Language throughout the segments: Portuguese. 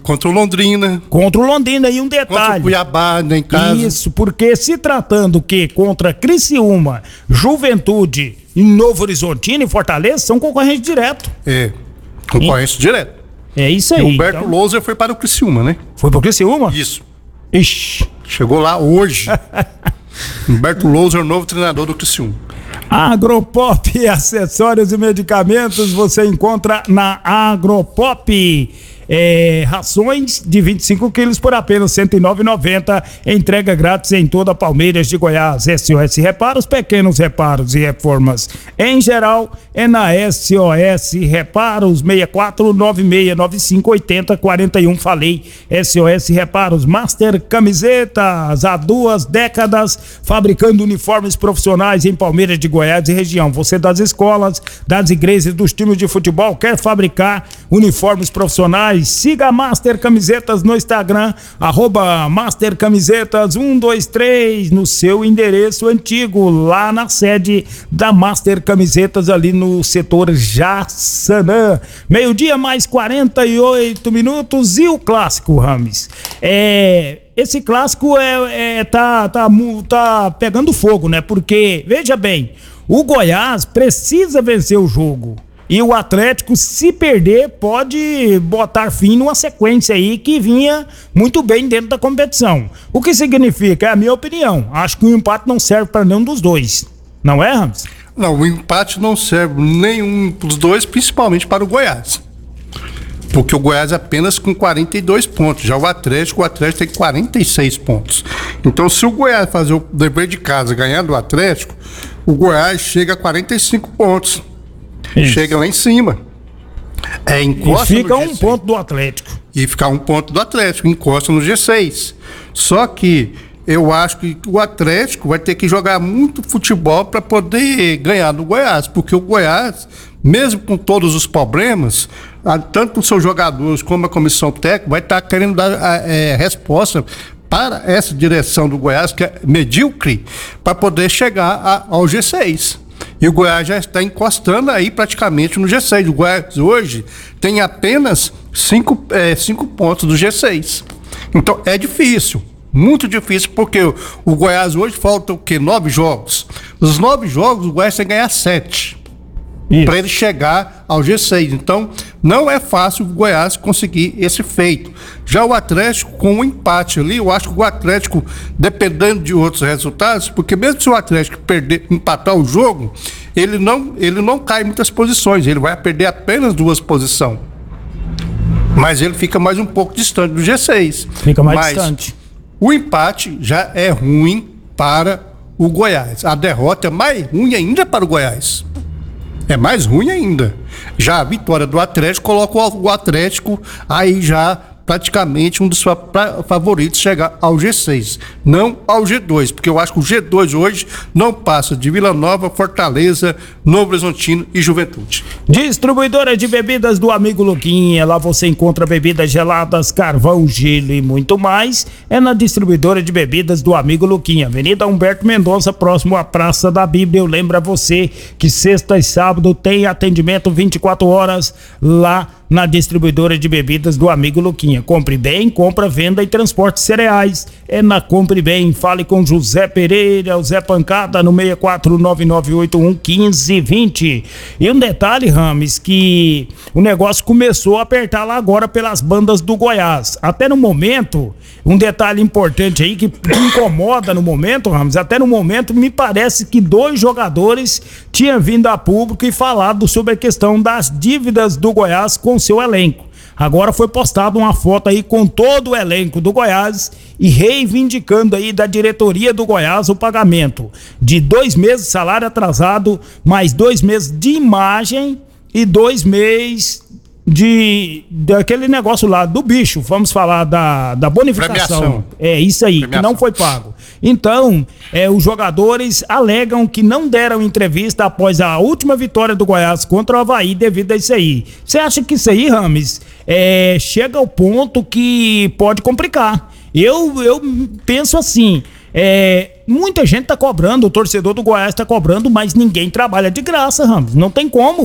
contra o Londrina. Contra o Londrina, e um detalhe. Contra o Cuiabá, né, em casa. Isso, porque se tratando que contra Criciúma, Juventude, Novo Horizontino e Fortaleza, são concorrentes direto. Concorrente direto. É isso aí. E o Humberto Louser foi para o Criciúma, né? Foi para o Criciúma? Isso. Ixi. Chegou lá hoje. Humberto Louser, o novo treinador do Criciúma. Agropop, acessórios e medicamentos, você encontra na Agropop. Rações de 25 quilos por apenas R$ 109,90. Entrega grátis em toda Palmeiras de Goiás. SOS Reparos, pequenos reparos e reformas em geral é na SOS Reparos. 6496958041. Falei, SOS Reparos. Master Camisetas, há 2 décadas fabricando uniformes profissionais em Palmeiras de Goiás e região. Você das escolas, das igrejas, dos times de futebol, quer fabricar uniformes profissionais? Siga a Master Camisetas no Instagram, @Master Camisetas 123, no seu endereço antigo, lá na sede da Master Camisetas, ali no setor Jaçanã. 12:00 mais 48 minutos. E o clássico, Rames? Esse clássico tá pegando fogo, né? Porque, veja bem, o Goiás precisa vencer o jogo. E o Atlético, se perder, pode botar fim numa sequência aí que vinha muito bem dentro da competição. O que significa? É a minha opinião. Acho que o empate não serve para nenhum dos dois. Não é, Ramos? Não, o empate não serve nenhum dos dois, principalmente para o Goiás. Porque o Goiás é apenas com 42 pontos. Já o Atlético tem 46 pontos. Então, se o Goiás fazer o dever de casa, ganhar do Atlético, o Goiás chega a 45 pontos. Isso. Chega lá em cima. Encosta e fica no G6. Um ponto do Atlético. E fica 1 ponto do Atlético, encosta no G6. Só que eu acho que o Atlético vai ter que jogar muito futebol para poder ganhar do Goiás, porque o Goiás, mesmo com todos os problemas, tanto os seus jogadores como a comissão técnica vai estar querendo dar resposta para essa direção do Goiás, que é medíocre, para poder chegar ao G6. E o Goiás já está encostando aí praticamente no G6. O Goiás hoje tem apenas 5 pontos do G6. Então é difícil, muito difícil, porque o Goiás hoje falta o quê? 9 jogos. Os 9 jogos o Goiás tem que ganhar 7 para ele chegar ao G6. Então não é fácil o Goiás conseguir esse feito. Já o Atlético, com um empate ali, eu acho que o Atlético, dependendo de outros resultados, porque mesmo se o Atlético empatar o jogo, ele não cai em muitas posições, ele vai perder apenas 2 posições. Mas ele fica mais um pouco distante do G6. Fica mais distante. O empate já é ruim para o Goiás. A derrota é mais ruim ainda para o Goiás. É mais ruim ainda. Já a vitória do Atlético coloca o Atlético aí já praticamente um dos seus favoritos chegar ao G6, não ao G2, porque eu acho que o G2 hoje não passa de Vila Nova, Fortaleza, Novo Horizontino e Juventude. Distribuidora de bebidas do amigo Luquinha, lá você encontra bebidas geladas, carvão, gelo e muito mais. É na distribuidora de bebidas do amigo Luquinha, Avenida Humberto Mendonça, próximo à Praça da Bíblia. Eu lembro a você que sexta e sábado tem atendimento 24 horas lá na distribuidora de bebidas do amigo Luquinha. Compre bem, compra, venda e transporte cereais. É na Compre Bem. Fale com José Pereira, o Zé Pancada, no 6499811520. E um detalhe, Rames, que o negócio começou a apertar lá agora pelas bandas do Goiás. Até no momento, um detalhe importante aí que incomoda no momento, Rames, até no momento me parece que 2 jogadores tinham vindo a público e falado sobre a questão das dívidas do Goiás com seu elenco. Agora foi postada uma foto aí com todo o elenco do Goiás e reivindicando aí da diretoria do Goiás o pagamento de 2 meses de salário atrasado, mais 2 meses de imagem e 2 meses daquele negócio lá do bicho, vamos falar da bonificação. Premiação. É isso aí, premiação. Que não foi pago. Então, os jogadores alegam que não deram entrevista após a última vitória do Goiás contra o Avaí devido a isso aí. Você acha que isso aí, Rames, chega ao ponto que pode complicar? Eu penso assim, muita gente tá cobrando, o torcedor do Goiás tá cobrando, mas ninguém trabalha de graça, Rames, não tem como.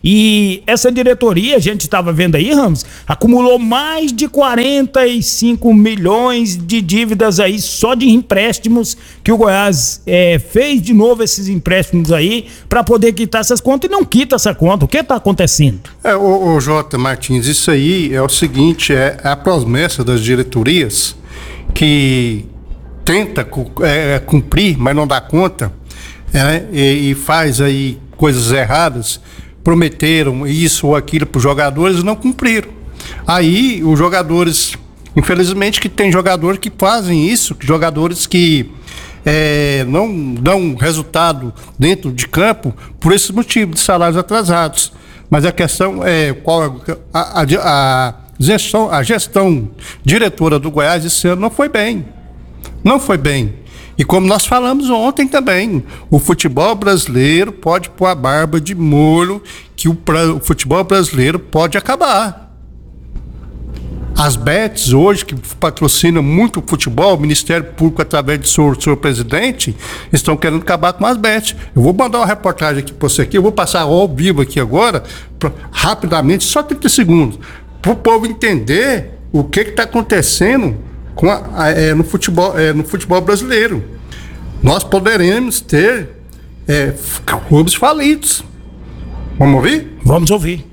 E essa diretoria, a gente estava vendo aí, Ramos, acumulou mais de 45 milhões de dívidas aí só de empréstimos que o Goiás fez de novo esses empréstimos aí para poder quitar essas contas e não quita essa conta. O que está acontecendo? O Jota Martins, isso aí é o seguinte, é a promessa das diretorias que tenta cumprir, mas não dá conta, e faz aí coisas erradas, prometeram isso ou aquilo para os jogadores e não cumpriram. Aí os jogadores, infelizmente que tem jogadores que fazem isso, jogadores que não dão resultado dentro de campo por esse motivo de salários atrasados. Mas a questão é qual a gestão diretora do Goiás esse ano não foi bem. Não foi bem. E como nós falamos ontem também, o futebol brasileiro pode pôr a barba de molho, que o futebol brasileiro pode acabar. As bets hoje, que patrocinam muito o futebol, o Ministério Público, através do senhor presidente, estão querendo acabar com as bets. Eu vou mandar uma reportagem aqui para você aqui, eu vou passar ao vivo aqui agora, rapidamente, só 30 segundos, para o povo entender o que está acontecendo no futebol brasileiro. Nós poderemos ter clubes falidos. Vamos ouvir? Vamos ouvir.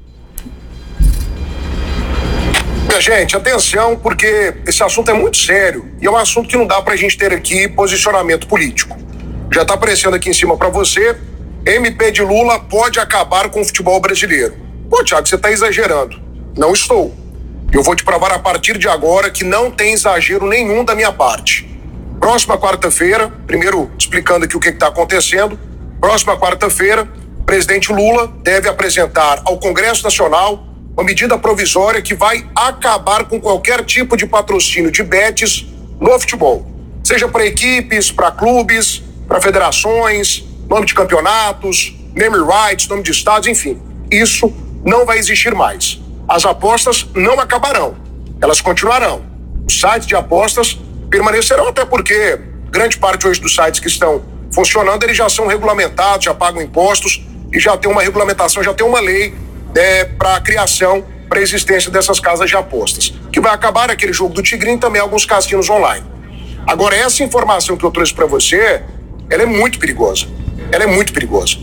Minha gente, atenção, porque esse assunto é muito sério e é um assunto que não dá pra gente ter aqui posicionamento político. Já tá aparecendo aqui em cima pra você, MP de Lula pode acabar com o futebol brasileiro. Pô, Thiago, você tá exagerando. Não estou. Eu vou te provar a partir de agora que não tem exagero nenhum da minha parte. Próxima quarta-feira, primeiro explicando aqui o que está acontecendo, próxima quarta-feira, o presidente Lula deve apresentar ao Congresso Nacional uma medida provisória que vai acabar com qualquer tipo de patrocínio de bets no futebol. Seja para equipes, para clubes, para federações, nome de campeonatos, name rights, nome de estados, enfim. Isso não vai existir mais. As apostas não acabarão, elas continuarão. Os sites de apostas permanecerão, até porque grande parte hoje dos sites que estão funcionando, eles já são regulamentados, já pagam impostos e já tem uma regulamentação, já tem uma lei para a criação, para a existência dessas casas de apostas. Que vai acabar aquele jogo do Tigrinho e também alguns cassinos online. Agora, essa informação que eu trouxe para você, ela é muito perigosa. Ela é muito perigosa.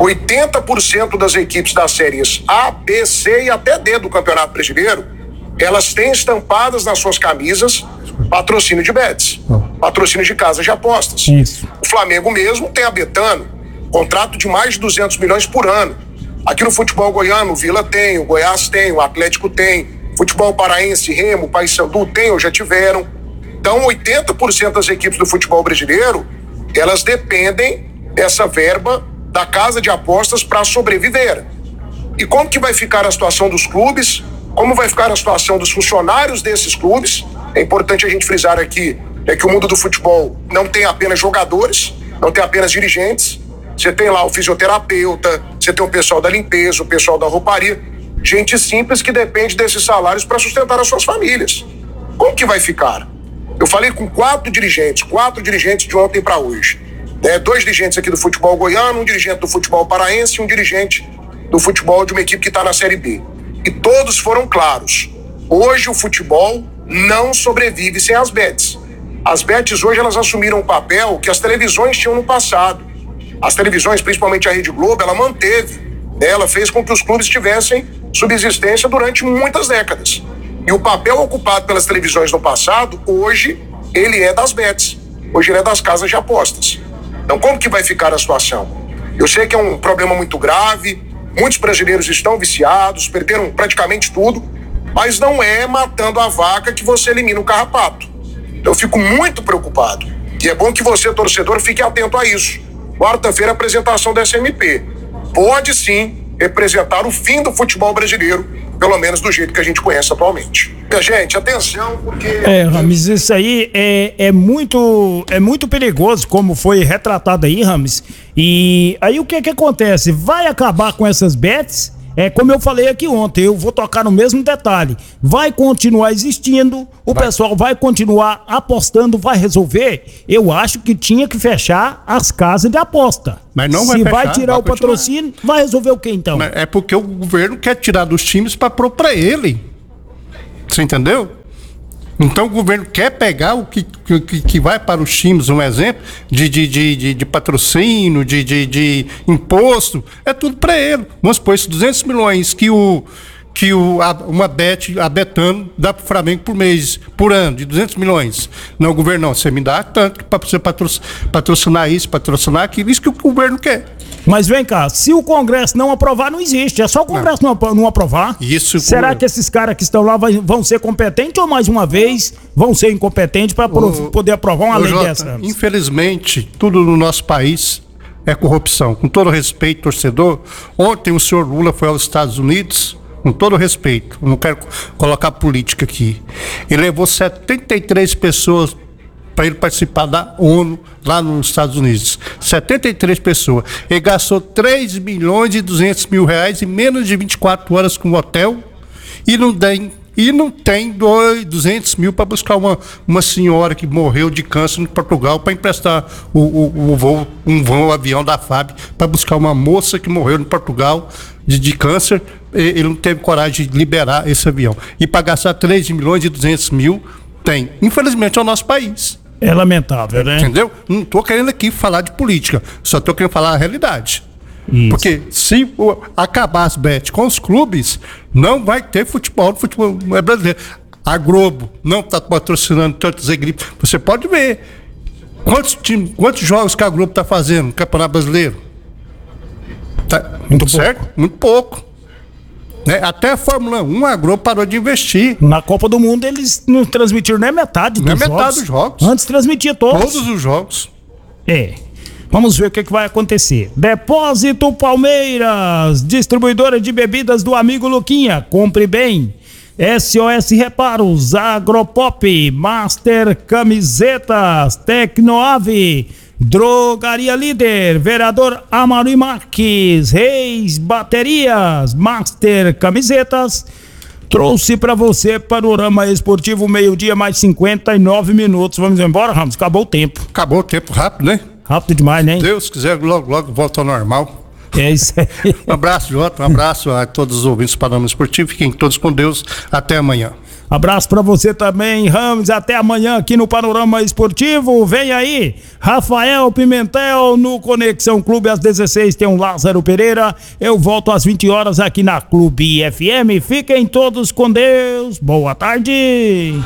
80% das equipes das séries A, B, C e até D do Campeonato Brasileiro, elas têm estampadas nas suas camisas patrocínio de bets, patrocínio de casas de apostas. Isso. O Flamengo mesmo tem a Betano, contrato de mais de 200 milhões por ano. Aqui no futebol goiano, o Vila tem, o Goiás tem, o Atlético tem, futebol paraense, Remo, Paysandu tem ou já tiveram. Então, 80% das equipes do futebol brasileiro, elas dependem dessa verba da casa de apostas para sobreviver. E como que vai ficar a situação dos clubes? Como vai ficar a situação dos funcionários desses clubes? É importante a gente frisar aqui que o mundo do futebol não tem apenas jogadores, não tem apenas dirigentes. Você tem lá o fisioterapeuta, você tem o pessoal da limpeza, o pessoal da rouparia, gente simples que depende desses salários para sustentar as suas famílias. Como que vai ficar? Eu falei com 4 dirigentes de ontem para hoje. 2 dirigentes aqui do futebol goiano, um dirigente do futebol paraense e um dirigente do futebol de uma equipe que está na Série B. E todos foram claros. Hoje o futebol não sobrevive sem as bets. As bets hoje elas assumiram um papel que as televisões tinham no passado. As televisões, principalmente a Rede Globo, ela manteve. Ela fez com que os clubes tivessem subsistência durante muitas décadas. E o papel ocupado pelas televisões no passado, hoje, ele é das bets. Hoje ele é das casas de apostas. Então, como que vai ficar a situação? Eu sei que é um problema muito grave, muitos brasileiros estão viciados, perderam praticamente tudo, mas não é matando a vaca que você elimina o carrapato. Eu fico muito preocupado. E é bom que você, torcedor, fique atento a isso. Quarta-feira, a apresentação da SMP. Pode sim representar o fim do futebol brasileiro, pelo menos do jeito que a gente conhece atualmente. Gente, atenção, porque... Rames, isso aí é muito perigoso, como foi retratado aí, Rames. E aí o que acontece? Vai acabar com essas bets É como eu falei aqui ontem, eu vou tocar no mesmo detalhe. Vai continuar existindo, pessoal vai continuar apostando, vai resolver. Eu acho que tinha que fechar as casas de aposta. Mas não vai Se fechar, vai tirar vai o patrocínio, vai resolver o que então? É porque o governo quer tirar dos times para pôr para ele. Você entendeu? Então o governo quer pegar o que vai para os times, um exemplo, de patrocínio, de imposto, é tudo para ele. Vamos supor, esses 200 milhões a Betano dá para o Flamengo por mês, por ano, de 200 milhões. Não, o governo não, você me dá tanto para você patrocinar isso, patrocinar aquilo, isso que o governo quer. Mas vem cá, se o Congresso não aprovar, não existe. É só o Congresso não aprovar. Isso. Será que esses caras que estão lá vão ser competentes ou mais uma vez vão ser incompetentes para poder aprovar uma lei dessa? Infelizmente, tudo no nosso país é corrupção. Com todo respeito, torcedor, ontem o senhor Lula foi aos Estados Unidos, com todo respeito, não quero colocar política aqui. Ele levou 73 pessoas para ele participar da ONU lá nos Estados Unidos. 73 pessoas. Ele gastou 3 milhões e 200 mil reais em menos de 24 horas com o hotel e não tem 200 mil para buscar uma senhora que morreu de câncer em Portugal para emprestar um avião da FAB para buscar uma moça que morreu em Portugal de câncer. Ele não teve coragem de liberar esse avião. E para gastar 3 milhões e 200 mil, tem. Infelizmente é o nosso país. É lamentável, né? Entendeu? Não estou querendo aqui falar de política, só estou querendo falar a realidade. Isso. Porque se acabar as bets com os clubes, não vai ter futebol brasileiro. A Globo não está patrocinando tantas equipes. Você pode ver quantos jogos que a Globo está fazendo no Campeonato Brasileiro. Tá, Muito certo? pouco. Muito pouco. Né? Até a Fórmula 1, a Globo parou de investir. Na Copa do Mundo eles não transmitiram nem metade dos jogos. Metade dos jogos. Antes transmitia todos. Todos os jogos. Vamos ver o que vai acontecer. Depósito Palmeiras, distribuidora de bebidas do amigo Luquinha. Compre bem. SOS Reparos, Agropop, Master Camisetas, Tecnoave, Drogaria Líder, Vereador Amaury Marques, Reis Baterias, Master Camisetas. Trouxe pra você Panorama Esportivo, meio-dia mais 59 minutos. Vamos embora, Ramos? Acabou o tempo. Acabou o tempo rápido, né? Rápido demais, né? Deus quiser, logo volta ao normal. É isso aí. Um abraço, Jota. Um abraço a todos os ouvintes do Panorama Esportivo. Fiquem todos com Deus. Até amanhã. Abraço pra você também, Ramos. Até amanhã aqui no Panorama Esportivo. Vem aí, Rafael Pimentel no Conexão Clube às 16. Tem um Lázaro Pereira. Eu volto às 20 horas aqui na Clube FM. Fiquem todos com Deus. Boa tarde.